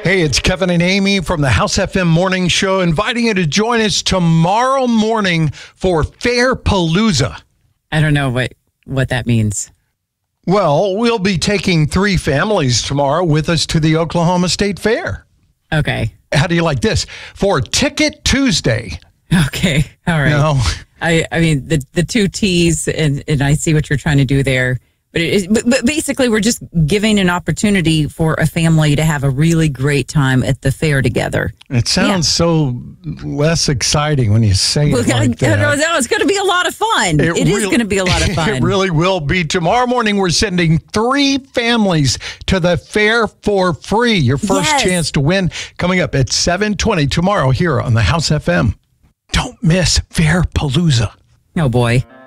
Hey, it's Kevin and Amy from the House FM Morning Show, inviting you to join us tomorrow morning for Fair Palooza. I don't know what that means. Well, we'll be taking 3 families tomorrow with us to the Oklahoma State Fair. Okay. How do you like this? For Ticket Tuesday. Okay. All right. No. I mean, the 2 T's, and I see what you're trying to do there. But basically, we're just giving an opportunity for a family to have a really great time at the fair together. It sounds so less exciting when you say it like that. No, it's going to be a lot of fun. It is going to be a lot of fun. It really will be. Tomorrow morning, we're sending 3 families to the fair for free. Your first chance to win coming up at 7:20 tomorrow here on the House FM. Don't miss Fair Palooza. Oh, boy.